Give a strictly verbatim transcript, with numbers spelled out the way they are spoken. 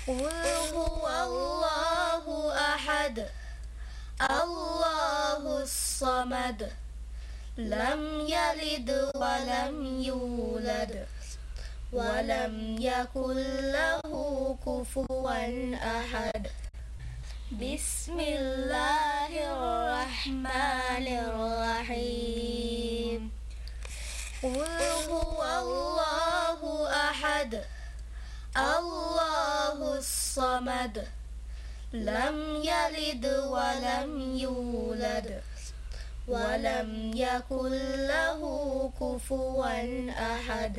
قل هو الله أحد الله الصمد لم يلد ولم يولد ولم يكن له كفوا أحد. بسم الله الرحمن الرحيم. قل هو الله أحد الله الصمد لم يلد ولم يولد ولم يكن له كفوا أحد.